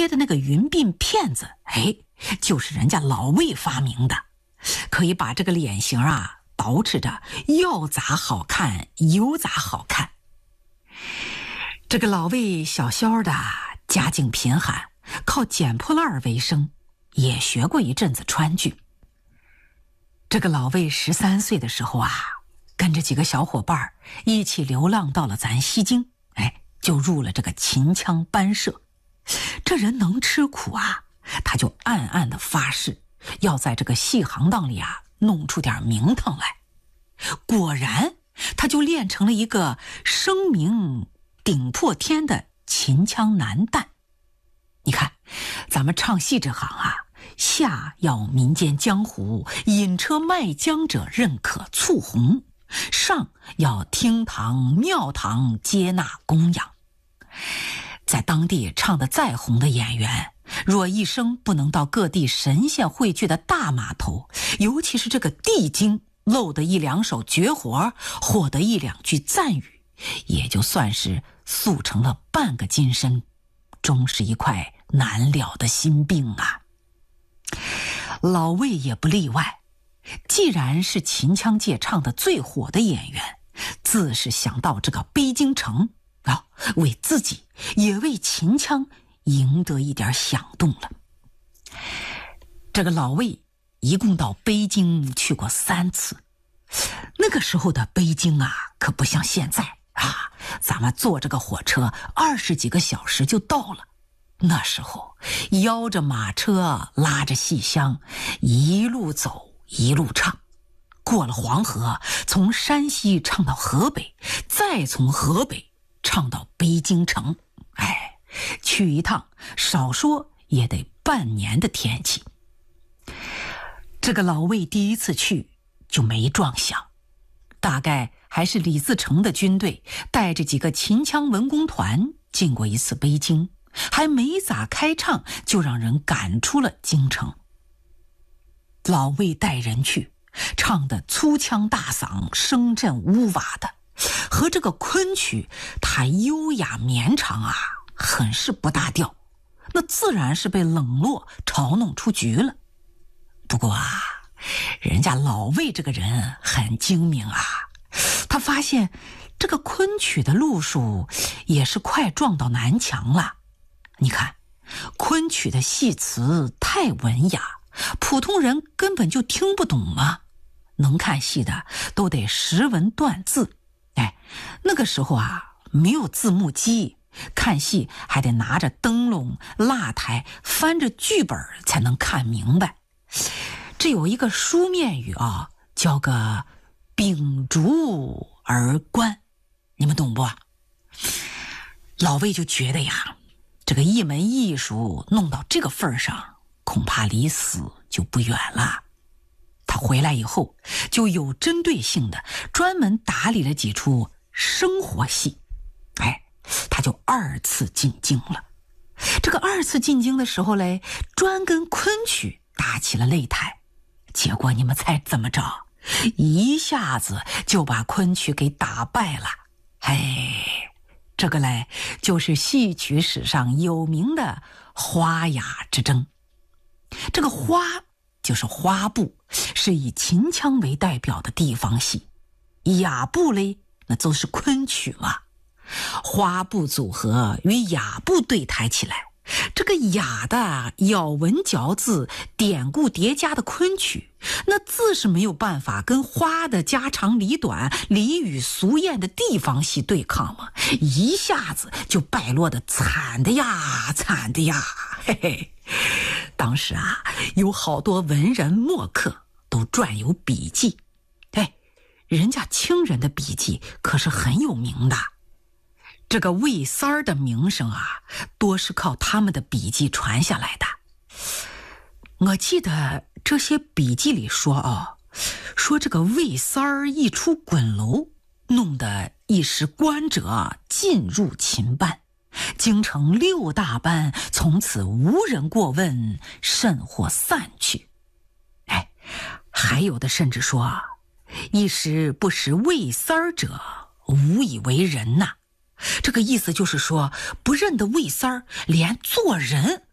贴的那个云鬓片子，就是人家老魏发明的，可以把这个脸型啊捯饬着要咋好看有咋好看。这个老魏小小的，家境贫寒，靠捡破烂为生，也学过一阵子川剧。这个老魏13岁的时候啊，跟着几个小伙伴一起流浪到了咱西京，就入了这个秦腔班社。这人能吃苦啊，他就暗暗的发誓要在这个戏行当里啊弄出点名堂来。果然他就练成了一个声名顶破天的秦腔男旦。你看咱们唱戏这行啊，下要民间江湖引车卖浆者认可簇红，上要厅堂庙堂接纳供养。在当地唱得再红的演员，若一生不能到各地神仙汇聚的大码头，尤其是这个地京露得一两手绝活，获得一两句赞语，也就算是塑成了半个金身，终是一块难了的心病啊。老魏也不例外，既然是秦腔界唱得最火的演员，自是想到这个北京城啊，为自己也为秦腔赢得一点响动了。这个老魏一共到北京去过3次，那个时候的北京啊，可不像现在啊，咱们坐这个火车20几个小时就到了。那时候摇着马车，拉着戏箱，一路走一路唱，过了黄河，从山西唱到河北，再从河北唱到北京城。去一趟少说也得半年的天气。这个老魏第一次去就没撞响，大概还是李自成的军队带着几个秦腔文工团进过一次北京，还没咋开唱就让人赶出了京城。老魏带人去，唱的粗腔大嗓，声震屋瓦的，和这个昆曲它优雅绵长啊，很是不搭调，那自然是被冷落嘲弄出局了。不过啊，人家老魏这个人很精明啊，他发现这个昆曲的路数也是快撞到南墙了。你看昆曲的戏词太文雅，普通人根本就听不懂啊，能看戏的都得识文断字。那个时候啊，没有字幕机，看戏还得拿着灯笼蜡台翻着剧本才能看明白。这有一个书面语啊，叫个秉烛而观，你们懂不？老魏就觉得呀，这个一门艺术弄到这个份上，恐怕离死就不远了。他回来以后就有针对性的专门打理了几出生活戏，他就2次进京了。这个2次进京的时候嘞，专跟昆曲打起了擂台，结果你们猜怎么着？一下子就把昆曲给打败了。这个嘞就是戏曲史上有名的花雅之争。这个花就是花布，是以秦腔为代表的地方戏。雅布嘞，那都是昆曲嘛。花布组合与雅布对台起来，这个雅的咬文嚼字、典故叠加的昆曲，那自是没有办法跟花的家长里短、俚语俗谚的地方戏对抗嘛，一下子就败落的惨的呀，惨的呀。当时啊，有好多文人墨客都撰有笔记，人家清人的笔记可是很有名的。这个魏三儿的名声啊，多是靠他们的笔记传下来的。我记得这些笔记里说这个魏三儿一出滚楼，弄得一时官者尽入秦班，京城6大班从此无人过问，甚或散去。还有的甚至说一时不识魏三儿者，无以为人呐。这个意思就是说，不认得魏三儿，连做人